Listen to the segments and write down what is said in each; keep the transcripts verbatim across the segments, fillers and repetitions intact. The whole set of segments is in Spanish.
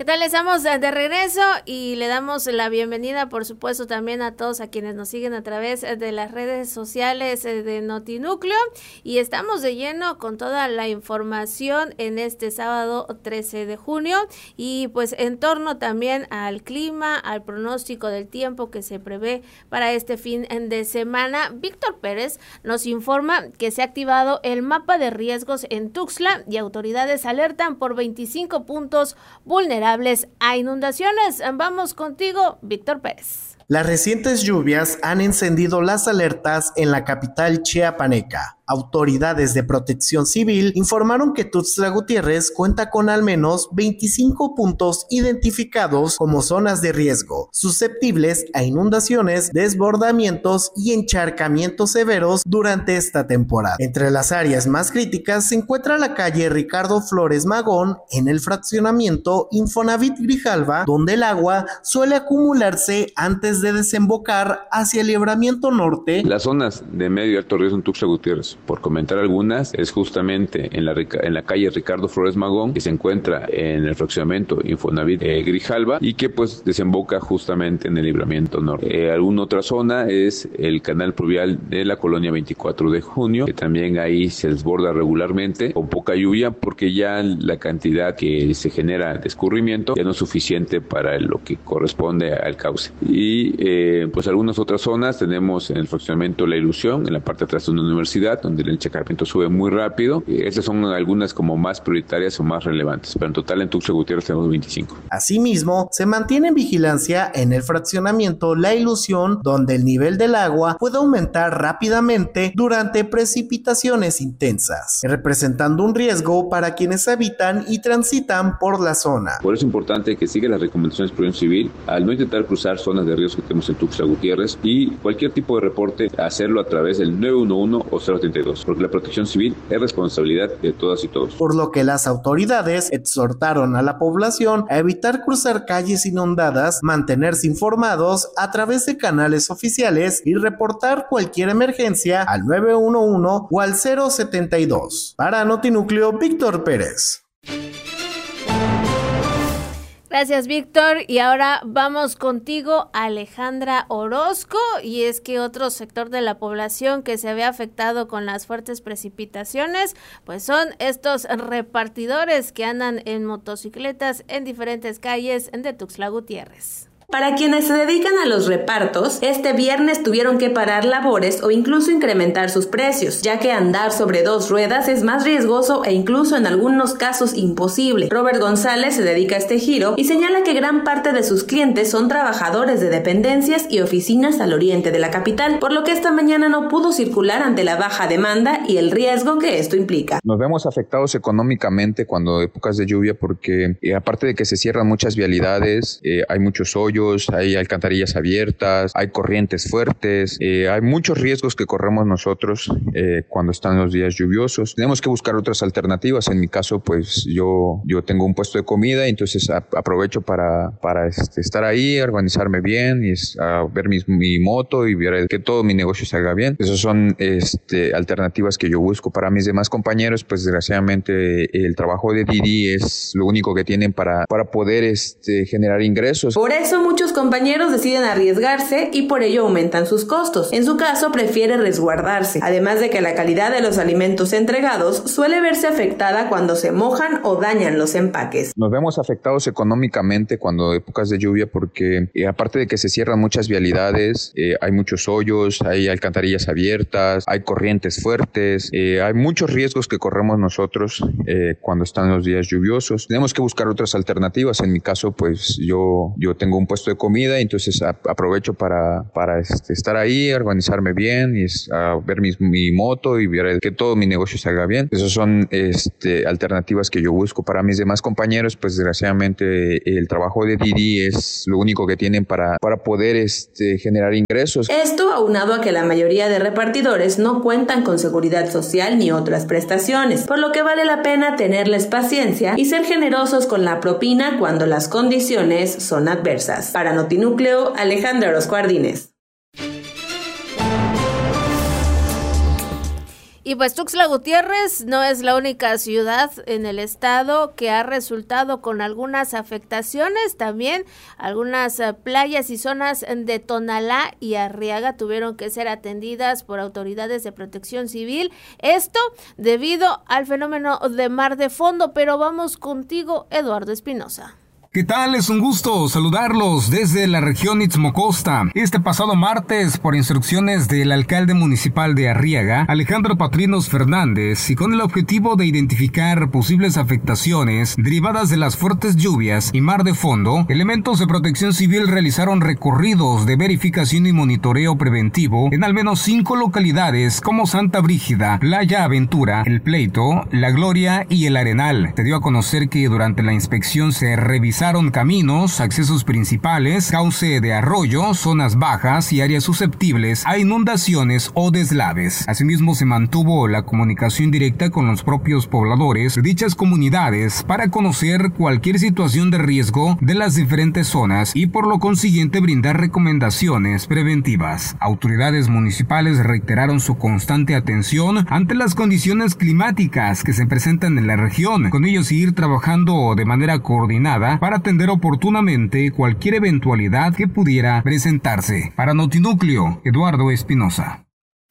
¿Qué tal? Estamos de regreso y le damos la bienvenida, por supuesto, también a todos a quienes nos siguen a través de las redes sociales de Notinúcleo, y estamos de lleno con toda la información en este sábado trece de junio y pues en torno también al clima, al pronóstico del tiempo que se prevé para este fin de semana. Víctor Pérez nos informa que se ha activado el mapa de riesgos en Tuxtla y autoridades alertan por veinticinco puntos vulnerables a inundaciones. Vamos contigo, Víctor Pérez. Las recientes lluvias han encendido las alertas en la capital chiapaneca. Autoridades de Protección Civil informaron que Tuxtla Gutiérrez cuenta con al menos veinticinco puntos identificados como zonas de riesgo, susceptibles a inundaciones, desbordamientos y encharcamientos severos durante esta temporada. Entre las áreas más críticas se encuentra la calle Ricardo Flores Magón en el fraccionamiento Infonavit Grijalva, donde el agua suele acumularse antes de desembocar hacia el libramiento norte. Las zonas de medio y alto riesgo en Tuxtla Gutiérrez, por comentar algunas, es justamente en la, en la calle Ricardo Flores Magón, que se encuentra en el fraccionamiento Infonavit eh, Grijalva y que pues desemboca justamente en el libramiento norte. Eh, alguna otra zona es el canal pluvial de la colonia veinticuatro de junio, que también ahí se desborda regularmente con poca lluvia porque ya la cantidad que se genera de escurrimiento ya no es suficiente para lo que corresponde al cauce. Y eh, pues algunas otras zonas tenemos en el fraccionamiento La Ilusión, en la parte de atrás de una universidad, donde el encharcamiento sube muy rápido. Estas son algunas como más prioritarias o más relevantes, pero en total en Tuxtla Gutiérrez tenemos veinticinco. Asimismo, se mantiene en vigilancia en el fraccionamiento La Ilusión, donde el nivel del agua puede aumentar rápidamente durante precipitaciones intensas, representando un riesgo para quienes habitan y transitan por la zona. Por eso es importante que siga las recomendaciones de Protección Civil al no intentar cruzar zonas de riesgo que tenemos en Tuxtla Gutiérrez, y cualquier tipo de reporte hacerlo a través del nueve uno uno o cero treinta y dos, porque la protección civil es responsabilidad de todas y todos. Por lo que las autoridades exhortaron a la población a evitar cruzar calles inundadas, mantenerse informados a través de canales oficiales y reportar cualquier emergencia al nueve uno uno o al cero setenta y dos. Para Notinúcleo, Víctor Pérez. Gracias, Víctor. Y ahora vamos contigo, Alejandra Orozco, y es que otro sector de la población que se ve afectado con las fuertes precipitaciones, pues son estos repartidores que andan en motocicletas en diferentes calles de Tuxtla Gutiérrez. Para quienes se dedican a los repartos, este viernes tuvieron que parar labores o incluso incrementar sus precios, ya que andar sobre dos ruedas es más riesgoso e incluso en algunos casos imposible. Robert González se dedica a este giro y señala que gran parte de sus clientes son trabajadores de dependencias y oficinas al oriente de la capital, por lo que esta mañana no pudo circular ante la baja demanda y el riesgo que esto implica. Nos vemos afectados económicamente cuando épocas de lluvia porque eh, aparte de que se cierran muchas vialidades, eh, hay muchos hoyos, hay alcantarillas abiertas, hay corrientes fuertes, eh, hay muchos riesgos que corremos nosotros eh, cuando están los días lluviosos. Tenemos que buscar otras alternativas. En mi caso, pues yo, yo tengo un puesto de comida, entonces a, aprovecho para, para este, estar ahí, organizarme bien y a ver mi, mi moto y ver que todo mi negocio salga bien. Esas son este, alternativas que yo busco. Para mis demás compañeros, pues desgraciadamente el trabajo de Didi es lo único que tienen para, para poder este, generar ingresos. Por eso muchos compañeros deciden arriesgarse y por ello aumentan sus costos. En su caso, prefiere resguardarse, además de que la calidad de los alimentos entregados suele verse afectada cuando se mojan o dañan los empaques. Nos vemos afectados económicamente cuando épocas de lluvia porque eh, aparte de que se cierran muchas vialidades, eh, hay muchos hoyos, hay alcantarillas abiertas, hay corrientes fuertes, eh, hay muchos riesgos que corremos nosotros eh, cuando están los días lluviosos. Tenemos que buscar otras alternativas. En mi caso, pues yo, yo tengo un puesto de comida, entonces a, aprovecho para, para este, estar ahí, organizarme bien y a ver mi, mi moto y ver que todo mi negocio salga bien. Esas son este, alternativas que yo busco. Para mis demás compañeros, pues desgraciadamente el trabajo de Didi es lo único que tienen para, para poder este, generar ingresos. Esto aunado a que la mayoría de repartidores no cuentan con seguridad social ni otras prestaciones, por lo que vale la pena tenerles paciencia y ser generosos con la propina cuando las condiciones son adversas. Para Notinúcleo, Alejandra Orozco Ardínez. Y pues Tuxtla Gutiérrez no es la única ciudad en el estado que ha resultado con algunas afectaciones. También algunas uh, playas y zonas de Tonalá y Arriaga tuvieron que ser atendidas por autoridades de protección civil. Esto debido al fenómeno de mar de fondo. Pero vamos contigo, Eduardo Espinosa. ¿Qué tal? Es un gusto saludarlos desde la región Istmo Costa. Este pasado martes, por instrucciones del alcalde municipal de Arriaga, Alejandro Patrinos Fernández, y con el objetivo de identificar posibles afectaciones derivadas de las fuertes lluvias y mar de fondo, elementos de protección civil realizaron recorridos de verificación y monitoreo preventivo en al menos cinco localidades como Santa Brígida, Playa Aventura, El Pleito, La Gloria y El Arenal. Se dio a conocer que durante la inspección se revisaron caminos, accesos principales, cauce de arroyo, zonas bajas y áreas susceptibles a inundaciones o deslaves. Asimismo, se mantuvo la comunicación directa con los propios pobladores de dichas comunidades para conocer cualquier situación de riesgo de las diferentes zonas y por lo consiguiente brindar recomendaciones preventivas. Autoridades municipales reiteraron su constante atención ante las condiciones climáticas que se presentan en la región, con ello seguir trabajando de manera coordinada para para atender oportunamente cualquier eventualidad que pudiera presentarse. Para Notinúcleo, Eduardo Espinosa.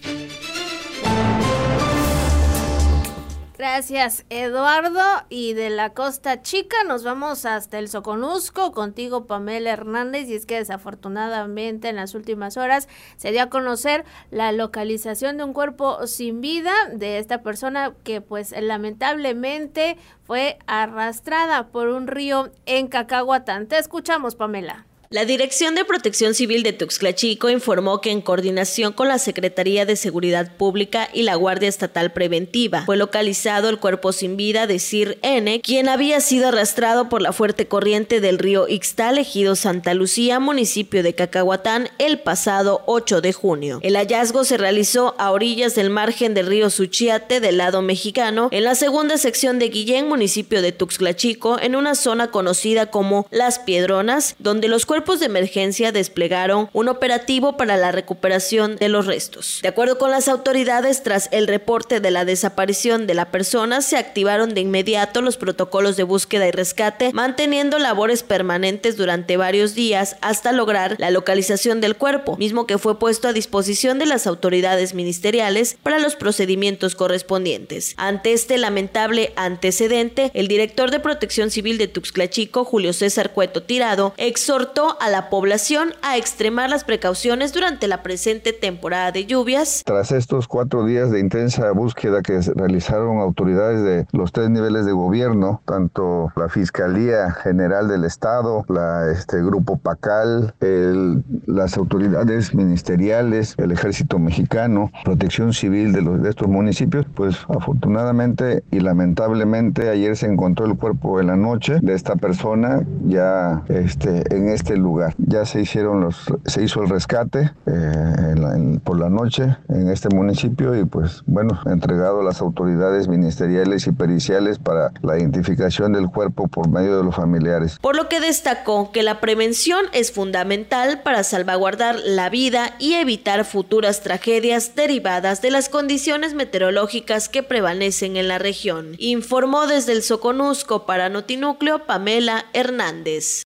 Gracias, Eduardo. Y de la Costa Chica nos vamos hasta el Soconusco, contigo, Pamela Hernández, y es que desafortunadamente en las últimas horas se dio a conocer la localización de un cuerpo sin vida de esta persona que pues lamentablemente fue arrastrada por un río en Cacahuatán. Te escuchamos, Pamela. La Dirección de Protección Civil de Tuxtla Chico informó que en coordinación con la Secretaría de Seguridad Pública y la Guardia Estatal Preventiva fue localizado el cuerpo sin vida de Sir N., quien había sido arrastrado por la fuerte corriente del río Ixtal, ejido Santa Lucía, municipio de Cacahuatán, el pasado ocho de junio. El hallazgo se realizó a orillas del margen del río Suchiate del lado mexicano, en la segunda sección de Guillén, municipio de Tuxtla Chico, en una zona conocida como Las Piedronas, donde los cuerpos Cuerpos de emergencia desplegaron un operativo para la recuperación de los restos. De acuerdo con las autoridades, tras el reporte de la desaparición de la persona, se activaron de inmediato los protocolos de búsqueda y rescate, manteniendo labores permanentes durante varios días hasta lograr la localización del cuerpo, mismo que fue puesto a disposición de las autoridades ministeriales para los procedimientos correspondientes. Ante este lamentable antecedente, el director de Protección Civil de Tuxtla Chico, Julio César Cueto Tirado, exhortó a la población a extremar las precauciones durante la presente temporada de lluvias. Tras estos cuatro días de intensa búsqueda que realizaron autoridades de los tres niveles de gobierno, tanto la Fiscalía General del Estado, la este Grupo Pacal, el, las autoridades ministeriales, el Ejército Mexicano, Protección Civil de, los, de estos municipios, pues afortunadamente y lamentablemente ayer se encontró el cuerpo en la noche de esta persona ya este, en este lugar. Ya se hicieron los, se hizo el rescate eh, en la, en, por la noche en este municipio y pues bueno, entregado a las autoridades ministeriales y periciales para la identificación del cuerpo por medio de los familiares. Por lo que destacó que la prevención es fundamental para salvaguardar la vida y evitar futuras tragedias derivadas de las condiciones meteorológicas que prevalecen en la región. Informó desde el Soconusco para Notinúcleo, Pamela Hernández.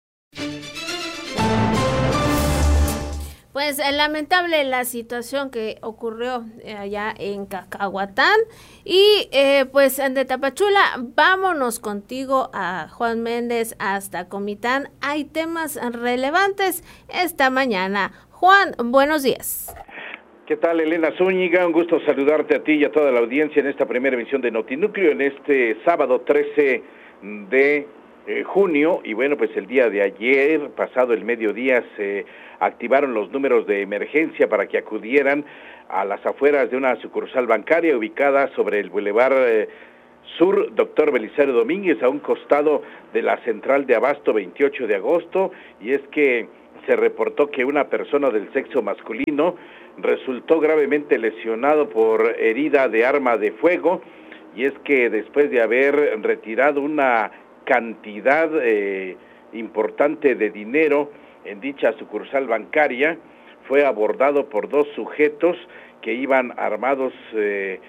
Pues eh, lamentable la situación que ocurrió eh, allá en Cacahuatán y eh, pues de Tapachula vámonos contigo a Juan Méndez hasta Comitán. Hay temas relevantes esta mañana. Juan, buenos días. ¿Qué tal, Elena Zúñiga? Un gusto saludarte a ti y a toda la audiencia en esta primera emisión de Notinúcleo en este sábado trece de eh, junio y bueno, pues el día de ayer, pasado el mediodía, se activaron los números de emergencia para que acudieran a las afueras de una sucursal bancaria ubicada sobre el Boulevard eh, Sur Doctor Belisario Domínguez, a un costado de la central de abasto veintiocho de agosto, y es que se reportó que una persona del sexo masculino resultó gravemente lesionado por herida de arma de fuego, y es que después de haber retirado una cantidad eh, importante de dinero en dicha sucursal bancaria, fue abordado por dos sujetos que iban armados eh,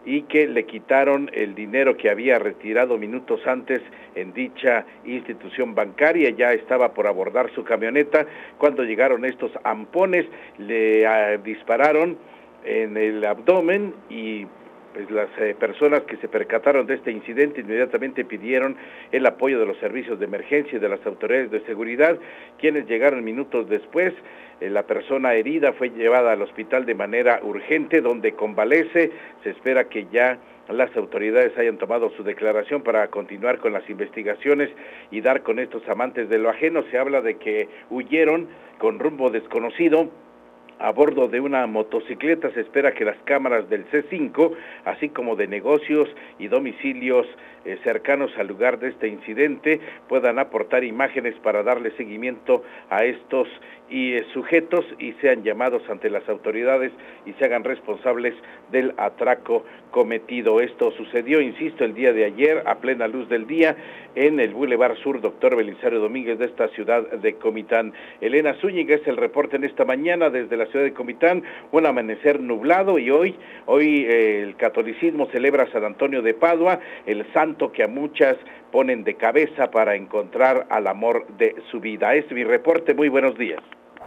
y que le quitaron el dinero que había retirado minutos antes en dicha institución bancaria. Ya estaba por abordar su camioneta cuando llegaron estos ampones, le uh, dispararon en el abdomen y pues las eh, personas que se percataron de este incidente inmediatamente pidieron el apoyo de los servicios de emergencia y de las autoridades de seguridad, quienes llegaron minutos después. Eh, la persona herida fue llevada al hospital de manera urgente, donde convalece. Se espera que ya las autoridades hayan tomado su declaración para continuar con las investigaciones y dar con estos amantes de lo ajeno. Se habla de que huyeron con rumbo desconocido a bordo de una motocicleta. Se espera que las cámaras del C cinco, así como de negocios y domicilios eh, cercanos al lugar de este incidente, puedan aportar imágenes para darle seguimiento a estos y eh, sujetos y sean llamados ante las autoridades y se hagan responsables del atraco cometido. Esto sucedió, insisto, el día de ayer a plena luz del día en el Boulevard Sur Doctor Belisario Domínguez de esta ciudad de Comitán. Elena Zúñiga es el reporte en esta mañana desde la ciudad de Comitán. Un amanecer nublado y hoy, hoy eh, el catolicismo celebra a San Antonio de Padua, el santo que a muchas ponen de cabeza para encontrar al amor de su vida. Es mi reporte, muy buenos días.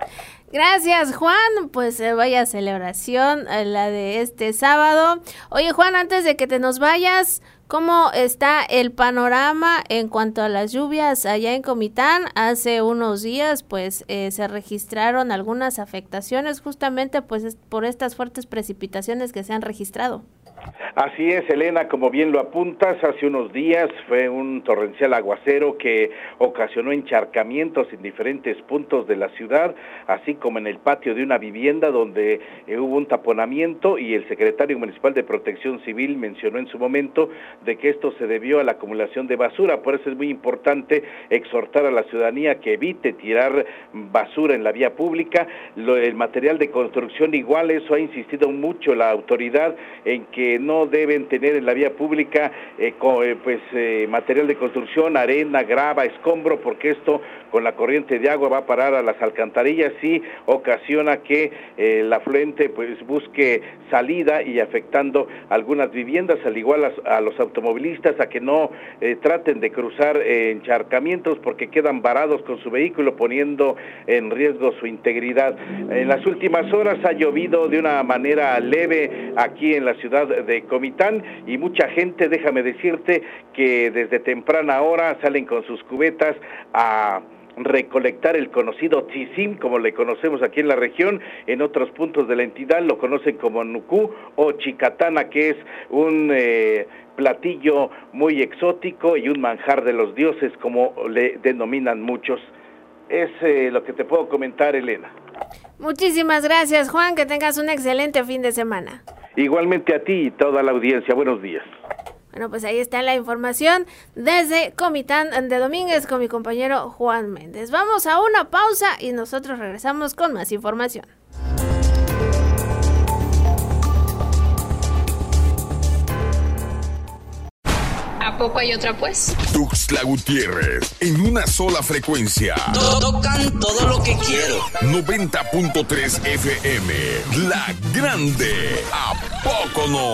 Gracias, Juan. Pues eh, vaya celebración eh, la de este sábado. Oye, Juan, antes de que te nos vayas, ¿cómo está el panorama en cuanto a las lluvias allá en Comitán? Hace unos días, pues, eh, se registraron algunas afectaciones justamente, pues, por estas fuertes precipitaciones que se han registrado. Así es, Elena, como bien lo apuntas, hace unos días fue un torrencial aguacero que ocasionó encharcamientos en diferentes puntos de la ciudad, así como en el patio de una vivienda donde eh, hubo un taponamiento, y el secretario municipal de Protección Civil mencionó en su momento de que esto se debió a la acumulación de basura. Por eso es muy importante exhortar a la ciudadanía que evite tirar basura en la vía pública. Lo, el material de construcción igual, eso ha insistido mucho la autoridad en que no deben tener en la vía pública eh, co, eh, pues eh, material de construcción, arena, grava, escombro, porque esto con la corriente de agua va a parar a las alcantarillas y ocasiona que eh, el afluente pues busque salida y afectando algunas viviendas, al igual a, a los automovilistas a que no eh, traten de cruzar eh, encharcamientos porque quedan varados con su vehículo, poniendo en riesgo su integridad. En las últimas horas ha llovido de una manera leve aquí en la ciudad de Comitán y mucha gente, déjame decirte que desde temprana hora salen con sus cubetas a recolectar el conocido tzitzim, como le conocemos aquí en la región. En otros puntos de la entidad lo conocen como nucú o chicatana, que es un eh, platillo muy exótico y un manjar de los dioses, como le denominan muchos. Es eh, lo que te puedo comentar, Elena. Muchísimas gracias, Juan, que tengas un excelente fin de semana. Igualmente a ti y toda la audiencia, buenos días. Bueno, pues ahí está la información desde Comitán de Domínguez con mi compañero Juan Méndez. Vamos a una pausa y nosotros regresamos con más información. ¿A poco hay otra, pues? Tuxtla Gutiérrez, en una sola frecuencia. Tocan todo lo que quiero. noventa punto tres F M, La Grande. ¿A poco no?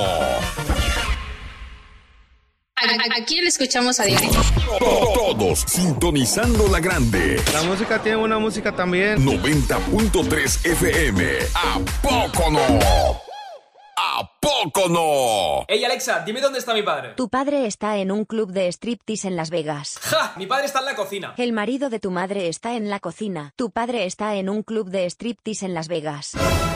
¿A, a quién le escuchamos a diario? Todos sintonizando La Grande. La música tiene una música también. noventa punto tres F M. ¿A poco no? ¿A poco no? Ey, Alexa, dime dónde está mi padre. Tu padre está en un club de striptease en Las Vegas. ¡Ja! Mi padre está en la cocina. El marido de tu madre está en la cocina. Tu padre está en un club de striptease en Las Vegas.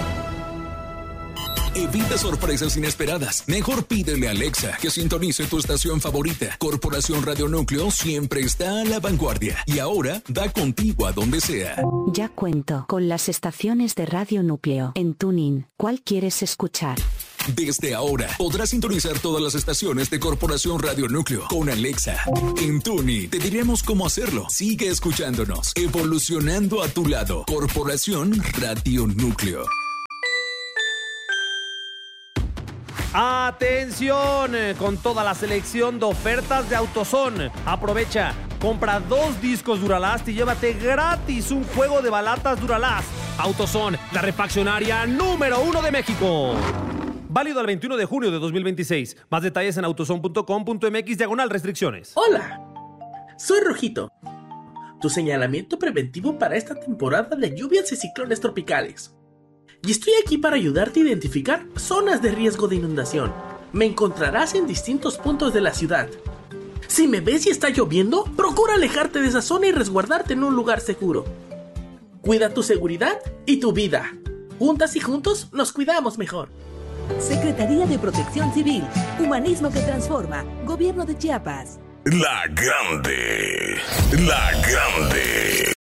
Evita sorpresas inesperadas. Mejor pídele a Alexa que sintonice tu estación favorita. Corporación Radio Núcleo siempre está a la vanguardia y ahora da contigo a donde sea. Ya cuento con las estaciones de Radio Núcleo en TuneIn. ¿Cuál quieres escuchar? Desde ahora podrás sintonizar todas las estaciones de Corporación Radio Núcleo con Alexa. En TuneIn te diremos cómo hacerlo. Sigue escuchándonos, evolucionando a tu lado. Corporación Radio Núcleo. ¡Atención! Con toda la selección de ofertas de AutoZone. Aprovecha, compra dos discos Duralast y llévate gratis un juego de balatas Duralast. AutoZone, la refaccionaria número uno de México. Válido al veintiuno de junio de dos mil veintiséis. Más detalles en autozone punto com punto m x diagonal restricciones. Hola, soy Rojito, tu señalamiento preventivo para esta temporada de lluvias y ciclones tropicales. Y estoy aquí para ayudarte a identificar zonas de riesgo de inundación. Me encontrarás en distintos puntos de la ciudad. Si me ves y está lloviendo, procura alejarte de esa zona y resguardarte en un lugar seguro. Cuida tu seguridad y tu vida. Juntas y juntos nos cuidamos mejor. Secretaría de Protección Civil, Humanismo que Transforma, Gobierno de Chiapas. La Grande, La Grande.